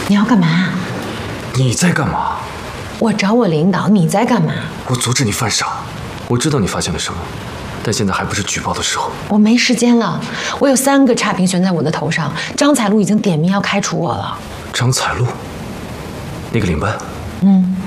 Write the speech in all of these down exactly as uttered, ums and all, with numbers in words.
你要干嘛？ 你在干嘛？ 我找我领导，你在干嘛？ 我阻止你犯傻。我知道你发现了什么，但现在还不是举报的时候。 我没时间了，我有三个差评悬在我的头上。张彩璐已经点名要开除我了。 张彩璐，那个领班。 嗯。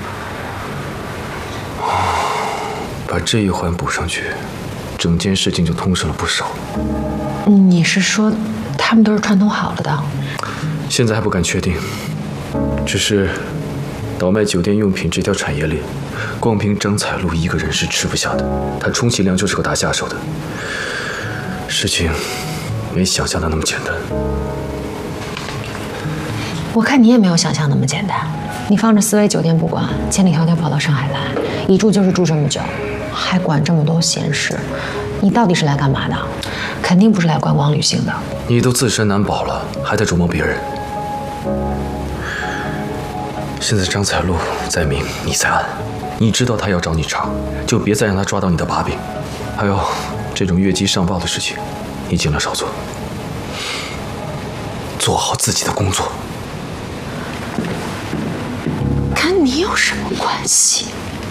把这一环补上去，整件事情就通顺了不少。 你是说，他们都是串通好了的？ 现在还不敢确定，只是倒卖酒店用品这条产业链，光凭张彩璐一个人是吃不下的。他充其量就是个打下手的，事情没想象的那么简单。 我看你也没有想象那么简单。你放着思维酒店不管，千里迢迢跑到上海来，一住就是住这么久，还管这么多闲事，你到底是来干嘛的？肯定不是来观光旅行的。 你都自身难保了，还在琢磨别人。现在张彩璐在明，你在暗，你知道他要找你茬，就别再让他抓到你的把柄。还有这种越级上报的事情，你尽量少做，做好自己的工作。 跟你有什么关系？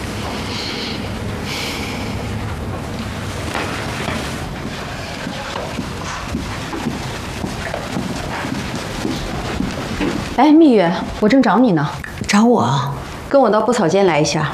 哎，蜜月，我正找你呢。 找我？ 跟我到布草间来一下。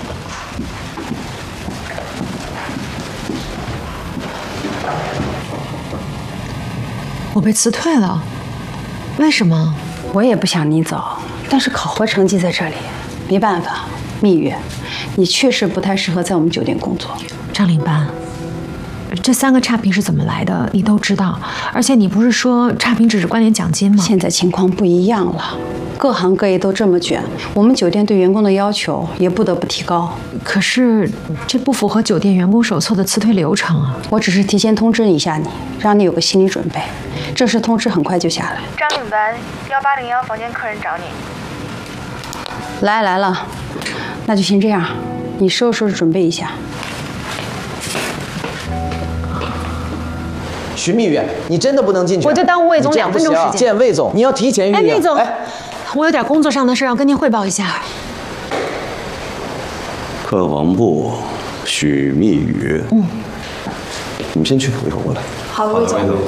我被辞退了，为什么？ 我也不想你走，但是考核成绩在这里，没办法。蜜月，你确实不太适合在我们酒店工作。 张领班，这三个差评是怎么来的？你都知道，而且你不是说差评只是关联奖金吗？ 现在情况不一样了，各行各业都这么卷，我们酒店对员工的要求也不得不提高。 可是这不符合酒店员工手册的辞退流程啊！ 我只是提前通知一下你，让你有个心理准备。正式通知很快就下来。 张领班，幺八零幺房间客人找你。 来来了，那就先这样，你收拾收拾准备一下。 徐蜜月，你真的不能进去？ 我就耽误魏总两分钟时间。 见魏总，你要提前预约。 哎，魏总，哎，我有点工作上的事要跟您汇报一下。 客房部，许蜜雨。 嗯， 你们先去，我一会儿过来。 好，魏总。